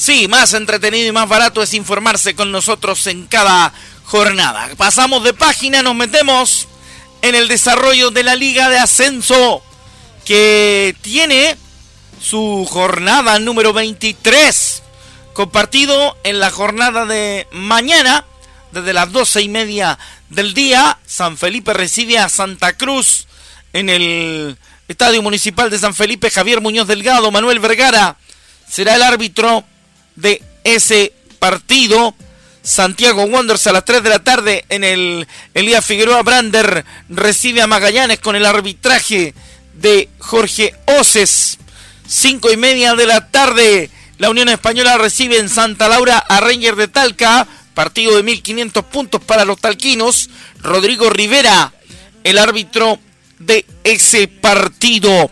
Sí, más entretenido y más barato es informarse con nosotros en cada jornada. Pasamos de página, nos metemos en el desarrollo de la Liga de Ascenso, que tiene su jornada número 23, compartido en la jornada de mañana, desde las 12:30 del día. San Felipe recibe a Santa Cruz en el Estadio Municipal de San Felipe. Javier Muñoz Delgado, Manuel Vergara será el árbitro de ese partido. Santiago Wanderers a las 3 de la tarde en el Elías Figueroa Brander recibe a Magallanes con el arbitraje de Jorge Oces. 5:30 de la tarde la Unión Española recibe en Santa Laura a Rangers de Talca, partido de 1.500 puntos para los talquinos. Rodrigo Rivera, el árbitro de ese partido.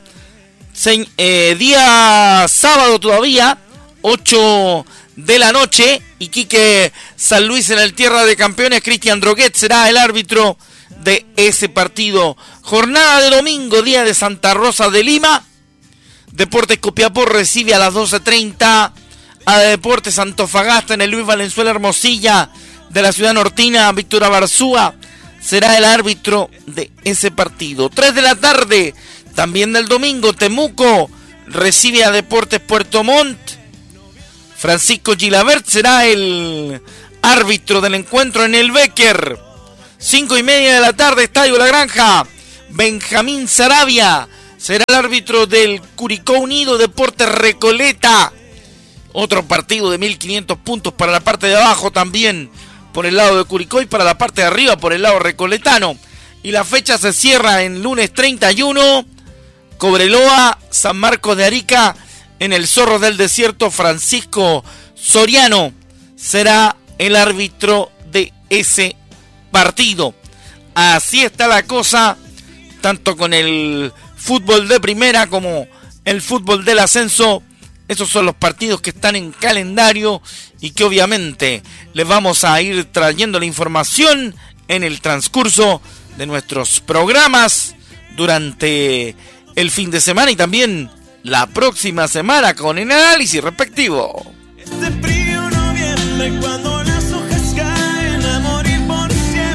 Día sábado todavía, 8 de la noche, Iquique San Luis en el Tierra de Campeones. Cristian Droguet será el árbitro de ese partido. Jornada de domingo, día de Santa Rosa de Lima. Deportes Copiapó recibe a las 12:30 a Deportes Antofagasta en el Luis Valenzuela Hermosilla de la ciudad nortina. Víctor Abarzúa será el árbitro de ese partido. 3 de la tarde, también del domingo, Temuco recibe a Deportes Puerto Montt. Francisco Gilabert será el árbitro del encuentro en el Becker. 5:30 de la tarde, Estadio La Granja. Benjamín Saravia será el árbitro del Curicó Unido Deportes Recoleta. Otro partido de 1.500 puntos para la parte de abajo también por el lado de Curicó y para la parte de arriba por el lado recoletano. Y la fecha se cierra en lunes 31. Cobreloa, San Marcos de Arica. En el Zorro del Desierto, Francisco Soriano será el árbitro de ese partido. Así está la cosa, tanto con el fútbol de primera como el fútbol del ascenso. Esos son los partidos que están en calendario y que obviamente les vamos a ir trayendo la información en el transcurso de nuestros programas durante el fin de semana y también la próxima semana con el análisis respectivo. Este frío noviembre cuando las hojas caen a morir por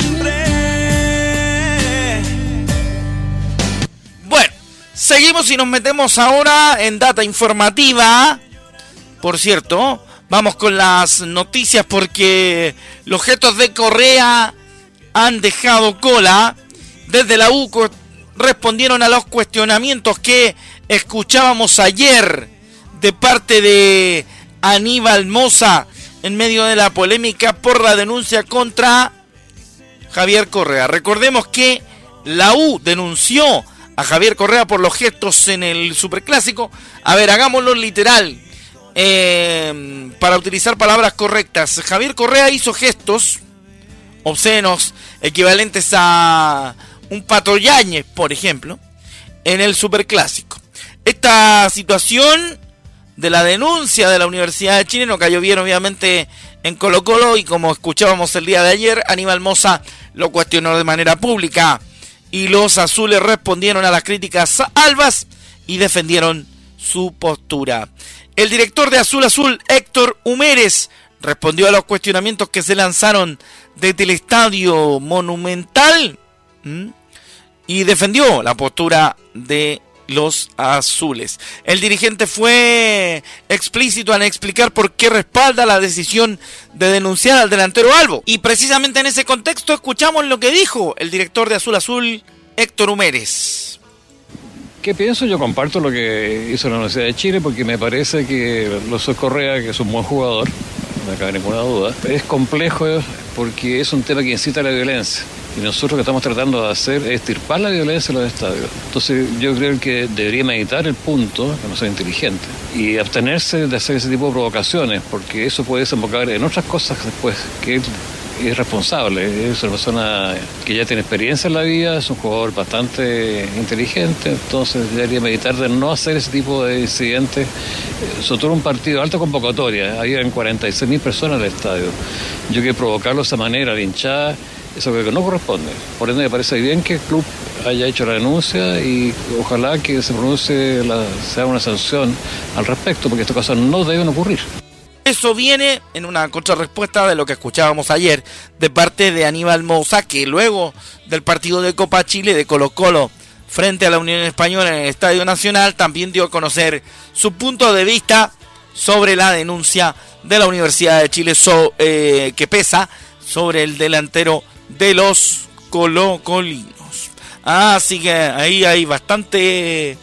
siempre. Bueno, seguimos y nos metemos ahora en data informativa. Por cierto, vamos con las noticias porque los Jetos de Correa han dejado cola. Desde la U respondieron a los cuestionamientos que escuchábamos ayer de parte de Aníbal Mosa en medio de la polémica por la denuncia contra Javier Correa. Recordemos que la U denunció a Javier Correa por los gestos en el Superclásico. A ver, hagámoslo literal, para utilizar palabras correctas. Javier Correa hizo gestos obscenos equivalentes a un Pato Yáñez, por ejemplo, en el Superclásico. Esta situación de la denuncia de la Universidad de Chile no cayó bien, obviamente, en Colo-Colo, y como escuchábamos el día de ayer, Aníbal Mosa lo cuestionó de manera pública y los azules respondieron a las críticas albas y defendieron su postura. El director de Azul Azul, Héctor Humérez, respondió a los cuestionamientos que se lanzaron desde el Estadio Monumental y defendió la postura de los azules. El dirigente fue explícito al explicar por qué respalda la decisión de denunciar al delantero Albo. Y precisamente en ese contexto escuchamos lo que dijo el director de Azul Azul, Héctor Humérez. ¿Qué pienso? Yo comparto lo que hizo la Universidad de Chile porque me parece que José Correa, que es un buen jugador, no cabe ninguna duda, es complejo porque es un tema que incita a la violencia. Y nosotros lo que estamos tratando de hacer es extirpar la violencia en los estadios. Entonces yo creo que debería meditar el punto, que no sea inteligente, y abstenerse de hacer ese tipo de provocaciones, porque eso puede desembocar en otras cosas después, que es responsable, es una persona que ya tiene experiencia en la vida, es un jugador bastante inteligente, entonces debería meditar de no hacer ese tipo de incidentes. Sobre todo un partido de alta convocatoria, habían 46.000 personas en el estadio. Yo creo que provocarlo de esa manera, la hinchada, eso creo que no corresponde. Por ende me parece bien que el club haya hecho la denuncia y ojalá que se pronuncie, se haga una sanción al respecto, porque estas cosas no deben ocurrir. Eso viene en una contrarrespuesta de lo que escuchábamos ayer de parte de Aníbal Moussa, que luego del partido de Copa Chile de Colo-Colo frente a la Unión Española en el Estadio Nacional también dio a conocer su punto de vista sobre la denuncia de la Universidad de Chile que pesa sobre el delantero de los colocolinos. Así que ahí hay bastante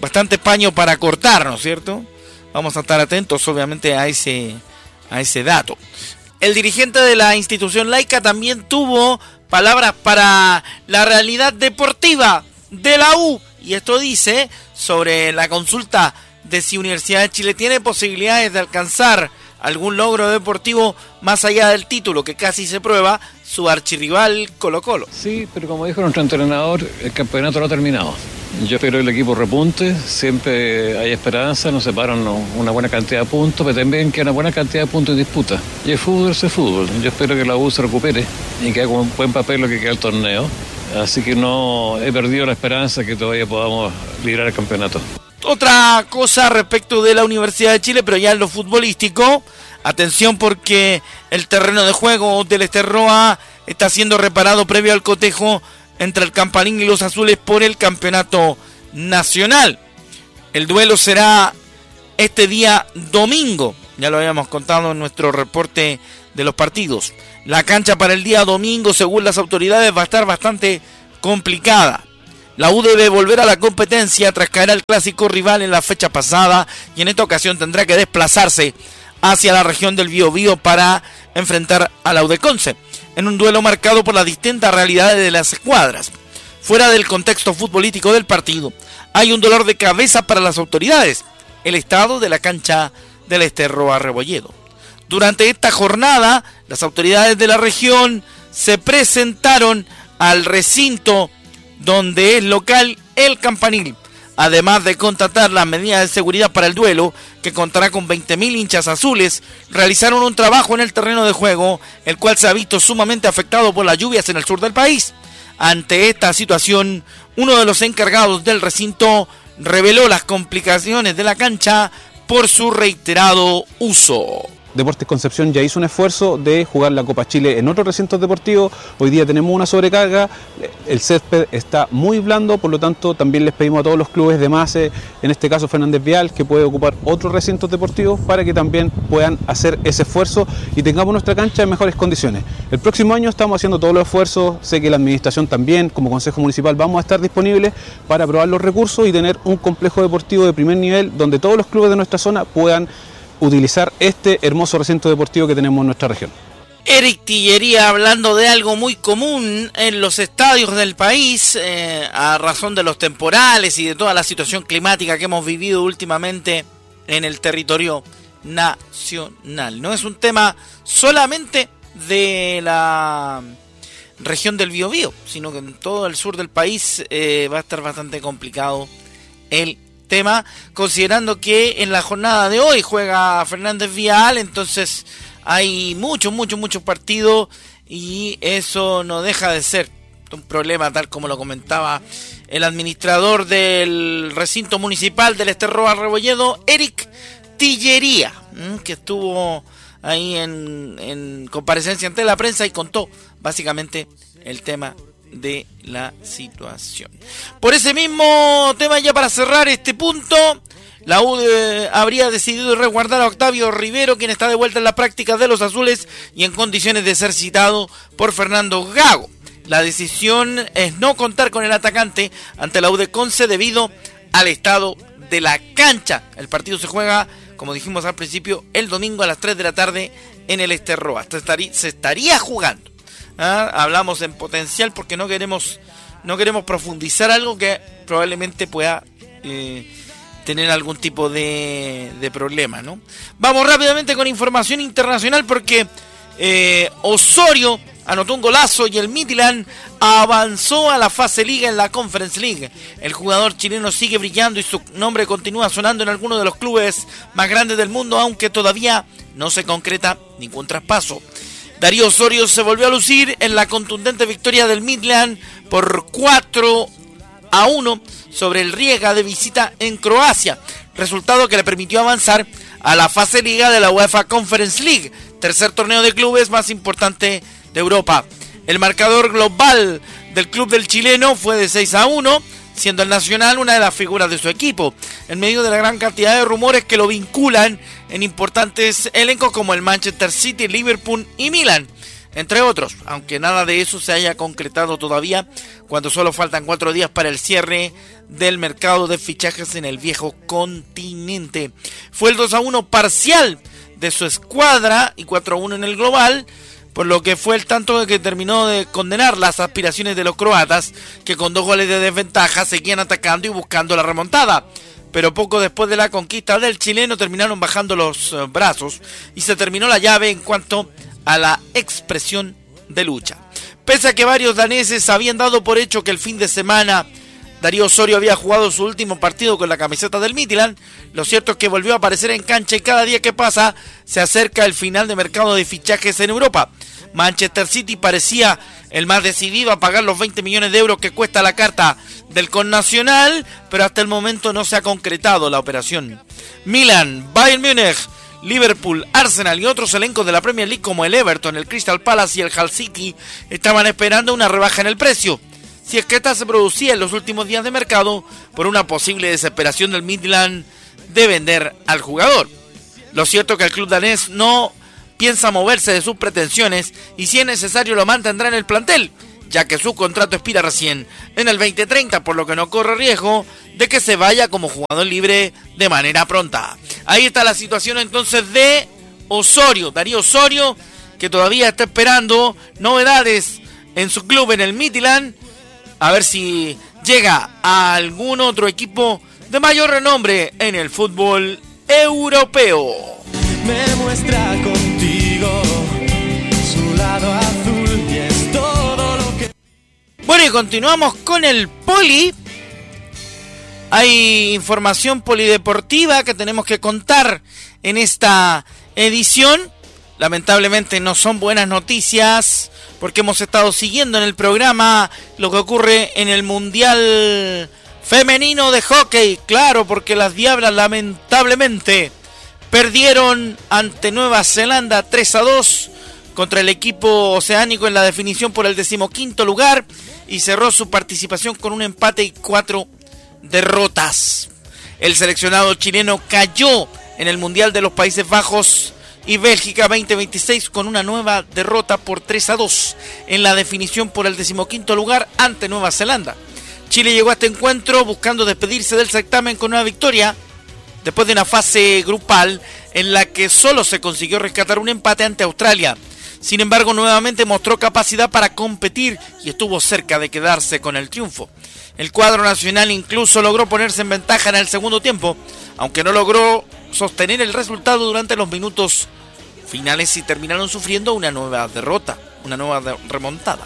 paño para cortar, ¿no es cierto? Vamos a estar atentos, obviamente, a ese dato. El dirigente de la institución laica también tuvo palabras para la realidad deportiva de la U. Y esto dice sobre la consulta de si Universidad de Chile tiene posibilidades de alcanzar algún logro deportivo más allá del título que casi se prueba su archirrival Colo-Colo. Sí, pero como dijo nuestro entrenador, el campeonato no ha terminado. Yo espero que el equipo repunte, siempre hay esperanza, nos separan una buena cantidad de puntos, pero también queda una buena cantidad de puntos en disputa. Y el fútbol es el fútbol. Yo espero que la U se recupere y que haga un buen papel lo que queda el torneo. Así que no he perdido la esperanza que todavía podamos librar el campeonato. Otra cosa respecto de la Universidad de Chile, pero ya en lo futbolístico, atención porque el terreno de juego del Esterroa está siendo reparado previo al cotejo entre el Campanín y los Azules por el campeonato nacional. El duelo será este día domingo, ya lo habíamos contado en nuestro reporte de los partidos. La cancha para el día domingo, según las autoridades, va a estar bastante complicada. La U debe volver a la competencia tras caer al clásico rival en la fecha pasada y en esta ocasión tendrá que desplazarse hacia la región del Biobío para enfrentar a la U de Conce, en un duelo marcado por las distintas realidades de las escuadras. Fuera del contexto futbolístico del partido, hay un dolor de cabeza para las autoridades: el estado de la cancha del Esterroa Rebolledo. Durante esta jornada, las autoridades de la región se presentaron al recinto donde es local el Campanil, además de contratar las medidas de seguridad para el duelo, que contará con 20.000 hinchas azules. Realizaron un trabajo en el terreno de juego, el cual se ha visto sumamente afectado por las lluvias en el sur del país. Ante esta situación, uno de los encargados del recinto reveló las complicaciones de la cancha por su reiterado uso. Deportes Concepción ya hizo un esfuerzo de jugar la Copa Chile en otros recintos deportivos. Hoy día tenemos una sobrecarga, el césped está muy blando, por lo tanto también les pedimos a todos los clubes de MASE, en este caso Fernández Vial, que puede ocupar otros recintos deportivos para que también puedan hacer ese esfuerzo y tengamos nuestra cancha en mejores condiciones. El próximo año estamos haciendo todos los esfuerzos, sé que la administración también, como Consejo Municipal, vamos a estar disponibles para aprobar los recursos y tener un complejo deportivo de primer nivel donde todos los clubes de nuestra zona puedan utilizar este hermoso recinto deportivo que tenemos en nuestra región. Eric Tillería hablando de algo muy común en los estadios del país, a razón de los temporales y de toda la situación climática que hemos vivido últimamente en el territorio nacional. No es un tema solamente de la región del Biobío, sino que en todo el sur del país va a estar bastante complicado el tema, considerando que en la jornada de hoy juega Fernández Vial, entonces hay muchos partidos y eso no deja de ser un problema, tal como lo comentaba el administrador del recinto municipal del Esterroa Rebolledo, Eric Tillería, que estuvo ahí en comparecencia ante la prensa y contó básicamente el tema de la situación. Por ese mismo tema, ya para cerrar este punto, la U habría decidido resguardar a Octavio Rivero, quien está de vuelta en las prácticas de los azules y en condiciones de ser citado por Fernando Gago. La decisión es no contar con el atacante ante la U de Conce debido al estado de la cancha. El partido se juega, como dijimos al principio, el domingo a las 3 de la tarde en el Esterroa. Se estaría jugando. Hablamos en potencial porque no queremos profundizar algo que probablemente pueda tener algún tipo de problema, ¿no? Vamos rápidamente con información internacional porque Osorio anotó un golazo y el Midland avanzó a la fase liga en la Conference League. El jugador chileno sigue brillando y su nombre continúa sonando en algunos de los clubes más grandes del mundo, aunque todavía no se concreta ningún traspaso. Darío Osorio se volvió a lucir en la contundente victoria del Midland por 4-1 sobre el Rijeka de visita en Croacia, resultado que le permitió avanzar a la fase liga de la UEFA Conference League, tercer torneo de clubes más importante de Europa. El marcador global del club del chileno fue de 6-1, siendo el Nacional una de las figuras de su equipo, en medio de la gran cantidad de rumores que lo vinculan en importantes elencos como el Manchester City, Liverpool y Milan, entre otros, aunque nada de eso se haya concretado todavía, cuando solo faltan 4 días para el cierre del mercado de fichajes en el viejo continente. Fue el 2-1 parcial de su escuadra y 4-1 en el global, por lo que fue el tanto que terminó de condenar las aspiraciones de los croatas, que con 2 goles de desventaja seguían atacando y buscando la remontada. Pero poco después de la conquista del chileno terminaron bajando los brazos y se terminó la llave en cuanto a la expresión de lucha. Pese a que varios daneses habían dado por hecho que el fin de semana Darío Osorio había jugado su último partido con la camiseta del Midtjylland, lo cierto es que volvió a aparecer en cancha y cada día que pasa se acerca el final de mercado de fichajes en Europa. Manchester City parecía el más decidido a pagar los 20 millones de euros que cuesta la carta del connacional, pero hasta el momento no se ha concretado la operación. Milan, Bayern Múnich, Liverpool, Arsenal y otros elencos de la Premier League como el Everton, el Crystal Palace y el Hull City estaban esperando una rebaja en el precio, si es que esta se producía en los últimos días de mercado por una posible desesperación del Midtjylland de vender al jugador. Lo cierto es que el club danés no piensa moverse de sus pretensiones y si es necesario lo mantendrá en el plantel, ya que su contrato expira recién en el 2030, por lo que no corre riesgo de que se vaya como jugador libre de manera pronta. Ahí está la situación entonces de Osorio, Darío Osorio, que todavía está esperando novedades en su club en el Midtjylland, a ver si llega a algún otro equipo de mayor renombre en el fútbol europeo. Me muestra contigo su lado azul y es todo lo que... Bueno, y continuamos con el poli. Hay información polideportiva que tenemos que contar en esta edición. Lamentablemente no son buenas noticias porque hemos estado siguiendo en el programa lo que ocurre en el Mundial Femenino de Hockey. Claro, porque las Diablas lamentablemente perdieron ante Nueva Zelanda 3-2 contra el equipo oceánico en la definición por el 15º lugar y cerró su participación con un empate y 4 derrotas. El seleccionado chileno cayó en el Mundial de los Países Bajos y Bélgica 2026 con una nueva derrota por 3-2 en la definición por el 15º lugar ante Nueva Zelanda. Chile llegó a este encuentro buscando despedirse del certamen con una victoria después de una fase grupal en la que solo se consiguió rescatar un empate ante Australia. Sin embargo, nuevamente mostró capacidad para competir y estuvo cerca de quedarse con el triunfo. El cuadro nacional incluso logró ponerse en ventaja en el segundo tiempo, aunque no logró sostener el resultado durante los minutos finales y terminaron sufriendo una nueva derrota, una nueva remontada.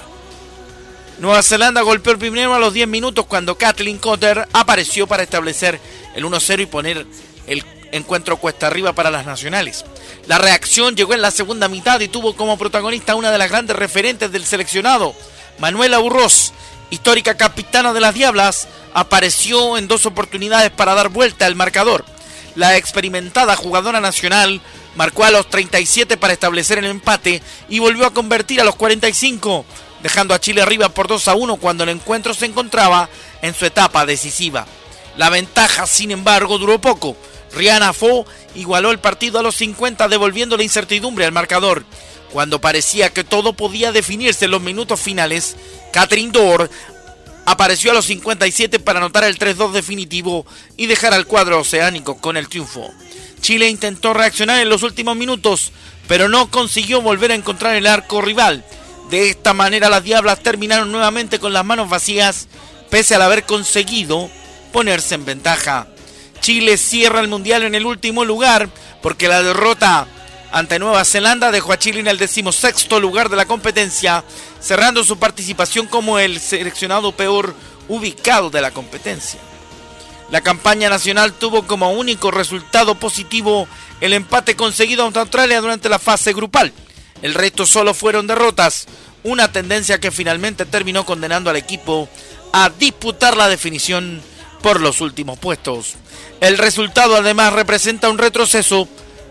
Nueva Zelanda golpeó el primero a los 10 minutos cuando Kathleen Cotter apareció para establecer el 1-0 y poner el encuentro cuesta arriba para las nacionales. La reacción llegó en la segunda mitad y tuvo como protagonista una de las grandes referentes del seleccionado, Manuela Burros, histórica capitana de las Diablas, apareció en 2 oportunidades para dar vuelta al marcador. La experimentada jugadora nacional marcó a los 37 para establecer el empate y volvió a convertir a los 45, dejando a Chile arriba por 2-1 cuando el encuentro se encontraba en su etapa decisiva. La ventaja, sin embargo, duró poco. Rihanna Fo igualó el partido a los 50, devolviendo la incertidumbre al marcador. Cuando parecía que todo podía definirse en los minutos finales, Catherine Dorr apareció a los 57 para anotar el 3-2 definitivo y dejar al cuadro oceánico con el triunfo. Chile intentó reaccionar en los últimos minutos, pero no consiguió volver a encontrar el arco rival. De esta manera las Diablas terminaron nuevamente con las manos vacías, pese al haber conseguido ponerse en ventaja. Chile cierra el Mundial en el último lugar, porque la derrota ante Nueva Zelanda dejó a Chile en el 16º lugar de la competencia, cerrando su participación como el seleccionado peor ubicado de la competencia. La campaña nacional tuvo como único resultado positivo el empate conseguido ante Australia durante la fase grupal. El resto solo fueron derrotas, una tendencia que finalmente terminó condenando al equipo a disputar la definición por los últimos puestos. El resultado además representa un retroceso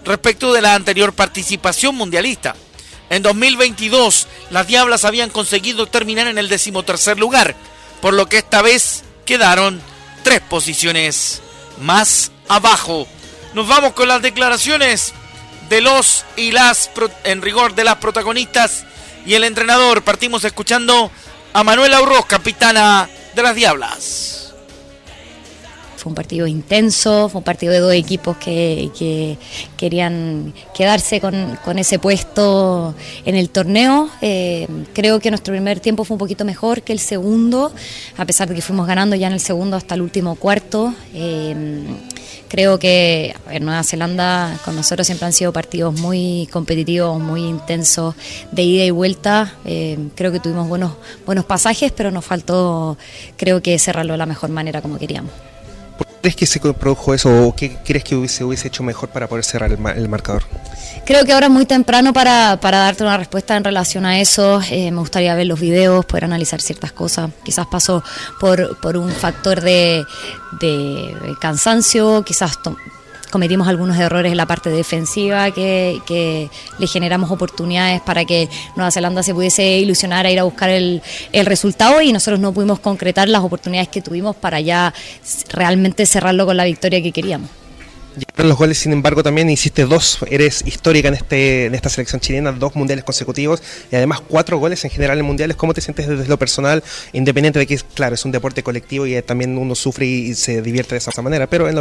respecto de la anterior participación mundialista. En 2022, las Diablas habían conseguido terminar en el 13º lugar, por lo que esta vez quedaron 3 posiciones más abajo. Nos vamos con las declaraciones de los y las, en rigor, de las protagonistas y el entrenador. Partimos escuchando a Manuela Urroz, capitana de las Diablas. Fue un partido intenso, fue un partido de 2 equipos que querían quedarse con ese puesto en el torneo. Creo que nuestro primer tiempo fue un poquito mejor que el segundo, a pesar de que fuimos ganando ya en el segundo hasta el último cuarto. Creo que Nueva Zelanda con nosotros siempre han sido partidos muy competitivos, muy intensos, de ida y vuelta. Creo que tuvimos buenos pasajes, pero nos faltó, creo que cerrarlo de la mejor manera como queríamos. ¿Por qué crees que se produjo eso o qué crees que hubiese hecho mejor para poder cerrar el marcador? Creo que ahora es muy temprano para darte una respuesta en relación a eso. Me gustaría ver los videos, poder analizar ciertas cosas. Quizás pasó por un factor de cansancio, quizás cometimos algunos errores en la parte defensiva que le generamos oportunidades para que Nueva Zelanda se pudiese ilusionar a ir a buscar el resultado, y nosotros no pudimos concretar las oportunidades que tuvimos para ya realmente cerrarlo con la victoria que queríamos. Llegaron los goles, sin embargo, también hiciste 2, eres histórica en esta selección chilena, 2 mundiales consecutivos y además 4 goles en general en mundiales. ¿Cómo te sientes desde lo personal, independiente de que, claro, es un deporte colectivo y también uno sufre y se divierte de esa manera, pero en lo